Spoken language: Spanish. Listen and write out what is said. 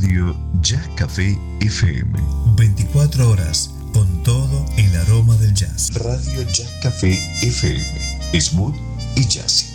Radio Jazz Café FM. 24 horas con todo el aroma del jazz. Radio Jazz Café FM. Smooth y jazzy.